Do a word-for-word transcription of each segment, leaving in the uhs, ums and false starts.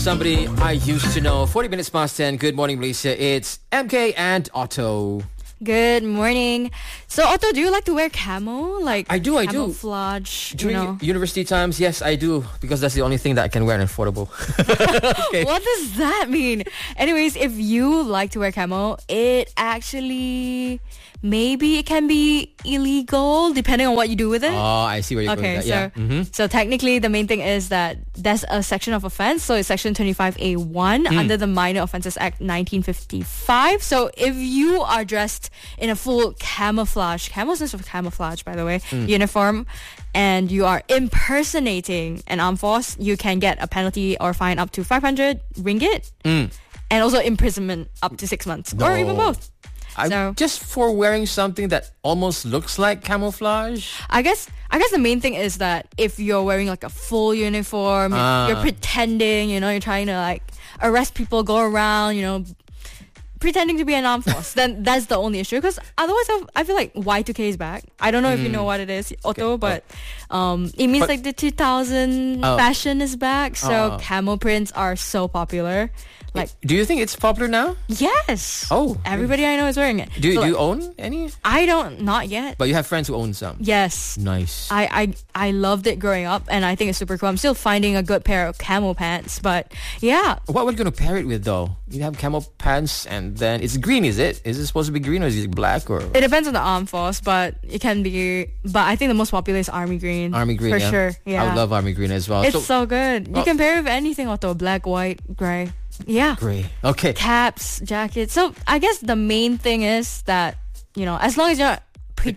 somebody I used to know. forty minutes past ten. Good morning, Malaysia. It's M K and Otto. Good morning. So, Otto, do you like to wear camo? Like I do, I do. Camouflage, During you know? university times, yes, I do. Because that's the only thing that I can wear and affordable. Okay. What does that mean? Anyways, if you like to wear camo, it actually... Maybe it can be illegal depending on what you do with it. Oh, I see where you're okay, going with so, that. Yeah. Mm-hmm. so technically the main thing is that there's a section of offense. So it's section twenty-five A one Mm. under the Minor Offences Act nineteen fifty-five. So if you are dressed in a full camouflage, camo stands for camouflage, by the way, Mm. uniform, and you are impersonating an armed force, you can get a penalty or fine up to five hundred ringgit Mm. and also imprisonment up to six months No. or even both. I, So- just for wearing something that almost looks like camouflage. I guess I guess the main thing is that if you're wearing like a full uniform, you're- Ah. you're pretending, you know, you're trying to like arrest people, go around, you know, pretending to be an armed force, then that's the only issue. Because otherwise, I, I feel like Y two K is back. I don't know if you know what it is, Otto, but um, it means But- like the two thousand Oh. fashion is back. So Oh. camo prints are so popular. Like, Do you think it's popular now? yes. Oh. Everybody I know is wearing it. Do, So, do you like, own any? I don't, not yet. But you have friends who own some. Yes. Nice. I, I I loved it growing up, and I think it's super cool. I'm still finding a good pair of camo pants, but yeah, What were you going to pair it with, though? You have camo pants, and then it's green, is it? Is it supposed to be green, or is it black, or it depends on the armed force, but it can be. But I think the most popular is army green. army green? for yeah? sure. Yeah, I would love army green as well. it's so, so, good. You Oh. can pair it with anything, Otto. Black, white, gray. Yeah, gray. Okay. caps, jackets. So I guess the main thing is that you know, as long as you're not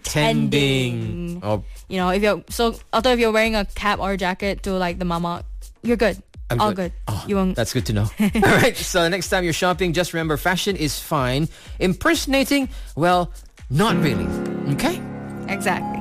pretending. Oh, You know, if you're so Otto, if you're wearing a cap or a jacket to like the mama, you're good. I'm All good. good. Oh, you won't. that's good to know. All right. So the next time you're shopping, just remember, fashion is fine. Impersonating, well, not really. Okay. Exactly.